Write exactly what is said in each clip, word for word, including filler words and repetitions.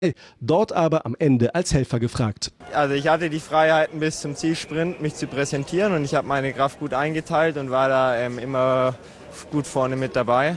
dort aber am Ende als Helfer gefragt. Also ich hatte die Freiheiten bis zum Zielsprint, mich zu präsentieren, und ich habe meine Kraft gut eingeteilt und war da ähm, immer gut vorne mit dabei.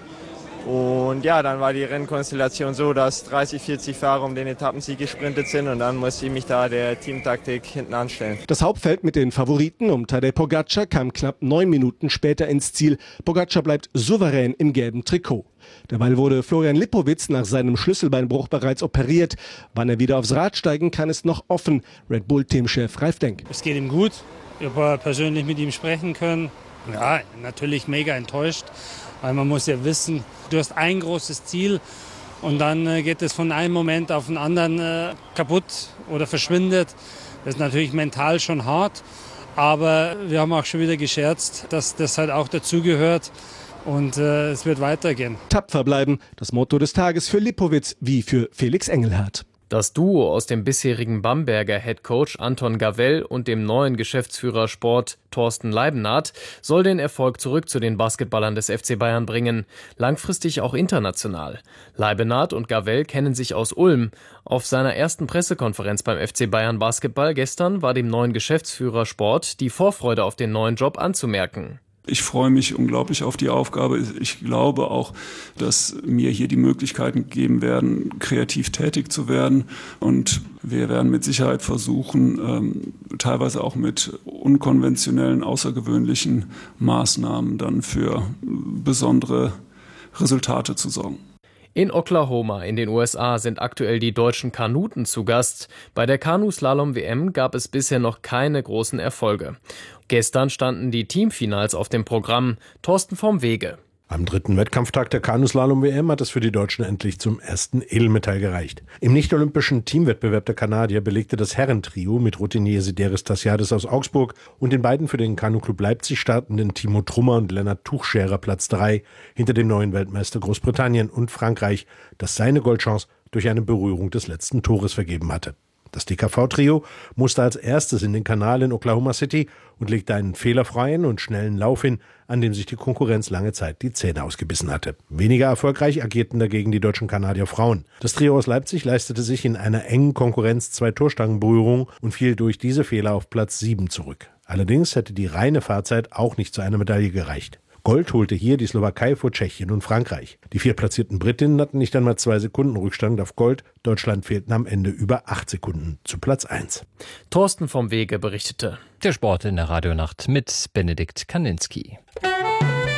Und ja, dann war die Rennkonstellation so, dass dreißig, vierzig Fahrer um den Etappensieg gesprintet sind, und dann musste ich mich da der Teamtaktik hinten anstellen. Das Hauptfeld mit den Favoriten um Tadej Pogačar kam knapp neun Minuten später ins Ziel. Pogačar bleibt souverän im gelben Trikot. Derweil wurde Florian Lipowitz nach seinem Schlüsselbeinbruch bereits operiert. Wann er wieder aufs Rad steigen kann, ist noch offen. Red Bull-Teamchef Ralf Denk. Es geht ihm gut. Ich habe persönlich mit ihm sprechen können. Ja, natürlich mega enttäuscht, weil man muss ja wissen, du hast ein großes Ziel und dann äh, geht es von einem Moment auf den anderen äh, kaputt oder verschwindet. Das ist natürlich mental schon hart, aber wir haben auch schon wieder gescherzt, dass das halt auch dazugehört. Und äh, es wird weitergehen. Tapfer bleiben, das Motto des Tages für Lipowitz wie für Felix Engelhardt. Das Duo aus dem bisherigen Bamberger Headcoach Anton Gavell und dem neuen Geschäftsführer Sport Thorsten Leibenhardt soll den Erfolg zurück zu den Basketballern des F C Bayern bringen, langfristig auch international. Leibenhardt und Gavell kennen sich aus Ulm. Auf seiner ersten Pressekonferenz beim F C Bayern Basketball gestern war dem neuen Geschäftsführer Sport die Vorfreude auf den neuen Job anzumerken. Ich freue mich unglaublich auf die Aufgabe. Ich glaube auch, dass mir hier die Möglichkeiten gegeben werden, kreativ tätig zu werden. Und wir werden mit Sicherheit versuchen, ähm, teilweise auch mit unkonventionellen, außergewöhnlichen Maßnahmen dann für besondere Resultate zu sorgen. In Oklahoma in den U S A sind aktuell die deutschen Kanuten zu Gast. Bei der Kanu-Slalom-W M gab es bisher noch keine großen Erfolge. Gestern standen die Teamfinals auf dem Programm. Thorsten vom Wege. Am dritten Wettkampftag der Kanu-Slalom-W M hat es für die Deutschen endlich zum ersten Edelmetall gereicht. Im nicht-olympischen Teamwettbewerb der Kanadier belegte das Herrentrio mit Routinier Sideris Tassiadis aus Augsburg und den beiden für den Kanu-Club Leipzig startenden Timo Trummer und Lennart Tuchscherer Platz drei hinter dem neuen Weltmeister Großbritannien und Frankreich, das seine Goldchance durch eine Berührung des letzten Tores vergeben hatte. Das D K V-Trio musste als erstes in den Kanal in Oklahoma City und legte einen fehlerfreien und schnellen Lauf hin, an dem sich die Konkurrenz lange Zeit die Zähne ausgebissen hatte. Weniger erfolgreich agierten dagegen die deutschen Kanadier Frauen. Das Trio aus Leipzig leistete sich in einer engen Konkurrenz zwei Torstangenberührungen und fiel durch diese Fehler auf Platz sieben zurück. Allerdings hätte die reine Fahrzeit auch nicht zu einer Medaille gereicht. Gold holte hier die Slowakei vor Tschechien und Frankreich. Die viertplatzierten Britinnen hatten nicht einmal zwei Sekunden Rückstand auf Gold. Deutschland fehlten am Ende über acht Sekunden zu Platz eins. Thorsten vom Wege berichtete. Der Sport in der Radionacht mit Benedikt Kaninski.